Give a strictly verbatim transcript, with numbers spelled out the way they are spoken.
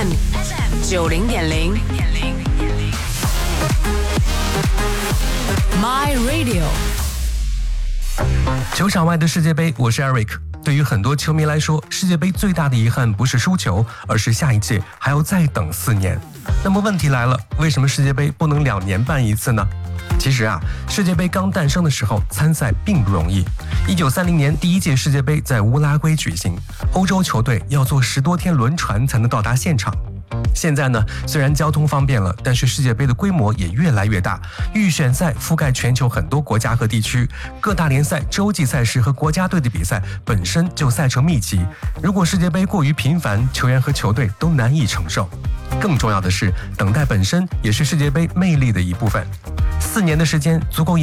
M 九零点零 My Radio。 球场外的世界杯，我是 Eric。对于很多球迷来说，世界杯最大的遗憾不是输球，而是下一届还要再等四年。那么问题来了，为什么世界杯不能两年办一次呢？其实啊，世界杯刚诞生的时候，参赛并不容易。一九三零年第一届世界杯在乌拉圭举行，欧洲球队要坐十多天轮船才能到达现场。现在呢，虽然交通方便了，但是世界杯的规模也越来越大，预选赛覆盖全球很多国家和地区，各大联赛、洲际赛事和国家队的比赛本身就赛程密集。如果世界杯过于频繁，球员和球队都难以承受。更重要的是，等待本身也是世界杯魅力的一部分。四年的时间足够